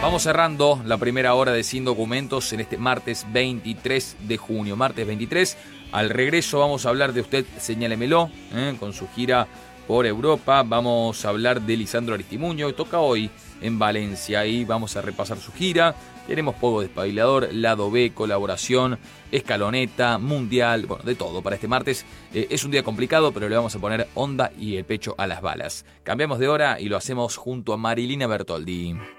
Vamos cerrando la primera hora de Sin Documentos en este martes 23 de junio. Martes 23, al regreso vamos a hablar de Usted Señálemelo, con su gira por Europa. Vamos a hablar de Lisandro Aristimuño, toca hoy en Valencia y vamos a repasar su gira. Tenemos Pogo Despabilador, Lado B, colaboración, escaloneta, mundial, bueno, de todo para este martes. Es un día complicado, pero le vamos a poner onda y el pecho a las balas. Cambiamos de hora y lo hacemos junto a Marilina Bertoldi.